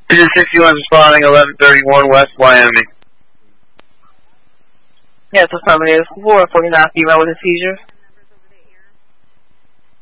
Agent 61 responding 1131 West Wyoming. Yes, affirmative. 449 female with a seizure.